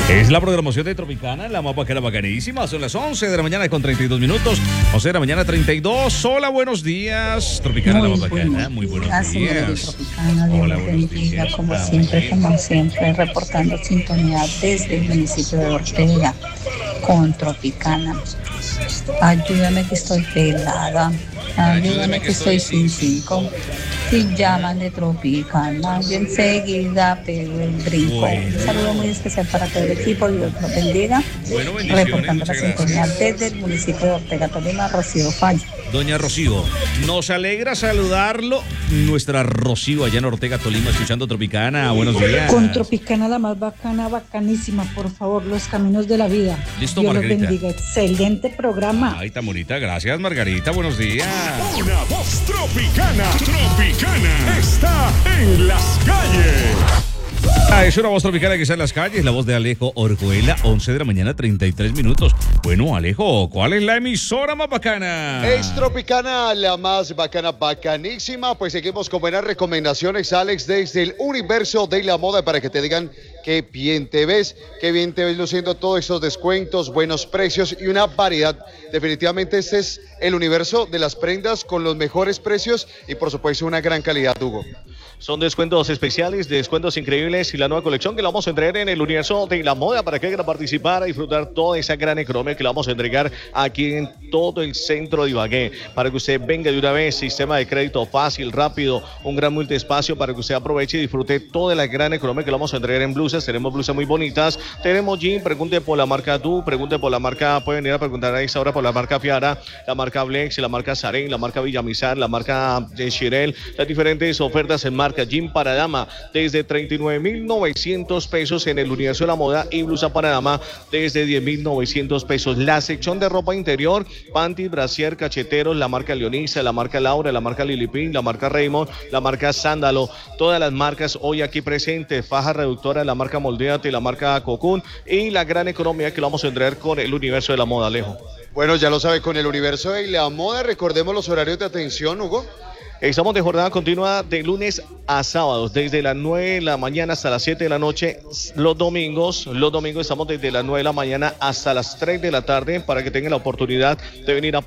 Es la programación de Tropicana, la más bacana, bacanísima. Son las 11 de la mañana con 32 minutos. 11 de la mañana 32. Hola, buenos días. Tropicana, la más bacana. Muy buenos días. Tropicana, Dios los bendiga, como siempre, reportando sintonía desde el municipio de Ortega con Tropicana. Ayúdame que estoy pelada. Ayúdame que estoy sin 5. Si llaman de Tropicana, yo enseguida pego el brinco. Un saludo muy especial para todo el equipo, Dios los bendiga. Bueno, bendiciones, reportando la sintonía desde el municipio de Ortega, Tolima, Rocío Fallo. Doña Rocío, nos alegra saludarlo. Nuestra Rocío allá en Ortega, Tolima, escuchando Tropicana. Buenos días. Con Tropicana, la más bacana, bacanísima, por favor, los caminos de la vida. Listo, Dios Margarita. los bendiga. Excelente programa. Ay, tan bonita. Gracias, Margarita. Buenos días. Una voz tropicana. Tropicana está en las calles. Es una voz tropicana que está en las calles, la voz de Alejo Orjuela, 11 de la mañana, 33 minutos. Bueno, Alejo, ¿cuál es la emisora más bacana? Es Tropicana, la más bacana, bacanísima. Pues seguimos con buenas recomendaciones, Alex, desde el universo de la moda, para que te digan qué bien te ves luciendo todos estos descuentos, buenos precios y una variedad. Definitivamente este es el universo de las prendas con los mejores precios y por supuesto una gran calidad, Hugo. Son descuentos especiales, descuentos increíbles y la nueva colección que la vamos a entregar en el universo de la moda para que quieran participar, a disfrutar toda esa gran economía que la vamos a entregar aquí en todo el centro de Ibagué, para que usted venga de una vez, sistema de crédito fácil, rápido, un gran multiespacio para que usted aproveche y disfrute toda la gran economía que la vamos a entregar en blusas. Tenemos blusas muy bonitas, tenemos jean, pregunte por la marca Du, pregunte por la marca, pueden venir a preguntar a esa hora por la marca Fiara, la marca Blex, la marca Sarén, la marca Villamizar, la marca Shirel, las diferentes ofertas en marca jean para dama desde 39.900 pesos en el universo de la moda y blusa para dama desde 10.900 pesos. La sección de ropa interior, panty, brasier, cacheteros, la marca Leonisa, la marca Laura, la marca Lilipin, la marca Raymond, la marca Sándalo, todas las marcas hoy aquí presentes, faja reductora, la marca Moldeate, la marca Cocoon y la gran economía que lo vamos a entregar con el universo de la moda, Alejo. Bueno, ya lo sabe, con el universo de la moda, recordemos los horarios de atención, Hugo. Estamos de jornada continua de lunes a sábados, desde las 9 de la mañana hasta las 7 de la noche. Los domingos estamos desde las 9 de la mañana hasta las 3 de la tarde para que tengan la oportunidad de venir a